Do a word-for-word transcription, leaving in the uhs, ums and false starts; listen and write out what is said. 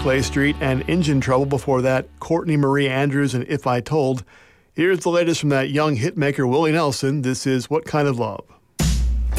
Clay Street, and Engine Trouble. Before that, Courtney Marie Andrews and If I Told. Here's the latest from that young hitmaker Willie Nelson. This is What Kind of Love.